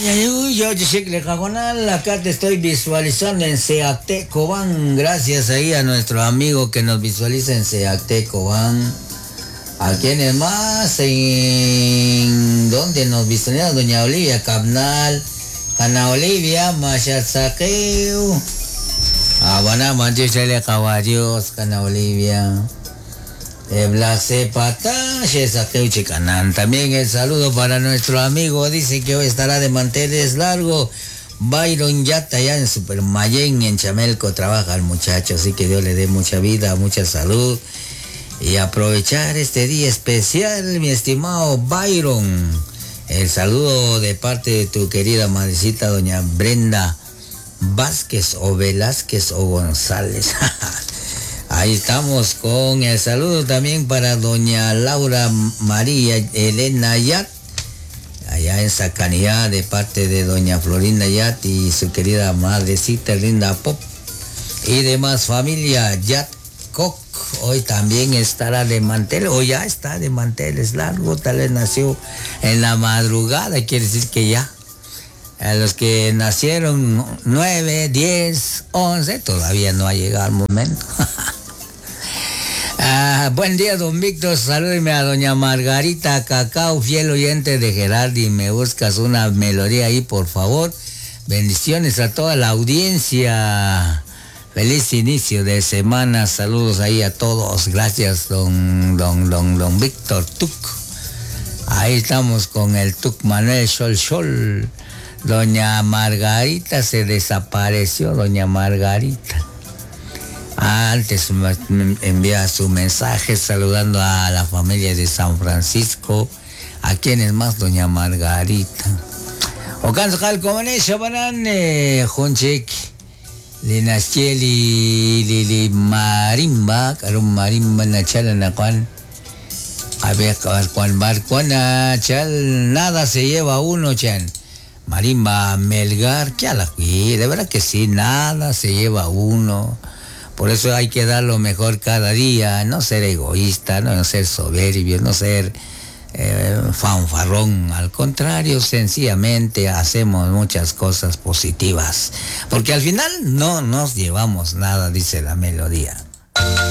Yo, Chicle Cajonal, acá te estoy visualizando en Seacte Cobán. Gracias ahí a nuestro amigo que nos visualiza en Seacte Cobán. ¿A quiénes más? ¿Dónde nos visualiza? Doña Olivia Cabnal, Ana Olivia Machazaqueo. Habana Manchuchale Caballos, Ana Olivia. Blase Patá, Saqueo Chicanán. También el saludo para nuestro amigo, dice que hoy estará de manteles largo. Byron Yata, allá en Supermayén, en Chamelco, trabaja el muchacho, así que Dios le dé mucha vida, mucha salud. Y aprovechar este día especial, mi estimado Byron. El saludo de parte de tu querida madrecita, doña Brenda Vázquez o Velázquez o González. Ahí estamos con el saludo también para doña Laura María Elena Yat, allá en Sacanía, de parte de doña Florinda Yat y su querida madrecita Linda Pop y demás familia Yat Coc. Hoy también estará de mantel, o ya está de manteles largo, tal vez nació en la madrugada, quiere decir que ya. A los que nacieron 9, 10, 11, todavía no ha llegado el momento. Buen día, don Víctor. Salúdeme a doña Margarita Cacao, fiel oyente de Gerardi. Me buscas una melodía ahí, por favor. Bendiciones a toda la audiencia. Feliz inicio de semana. Saludos ahí a todos. Gracias, don Víctor Tuc. Ahí estamos con el Tuc Manuel Sol. Doña Margarita se desapareció, doña Margarita. Antes me envía su mensaje saludando a la familia de San Francisco. ¿A quiénes más, doña Margarita? Ocanso Calcomane, Shabanan, Jonchek, Linastieli, Lili Marimba, Carum Marimba, Nachala, Nacuan. A ver, cuan Barcuana, Chal, nada se lleva uno, Chan. Marimba Melgar, ¿qué a la fui? De verdad que sí, nada se lleva uno. Por eso hay que dar lo mejor cada día, no ser egoísta, no ser soberbio, no ser fanfarrón. Al contrario, sencillamente hacemos muchas cosas positivas. Porque al final no nos llevamos nada, dice la melodía.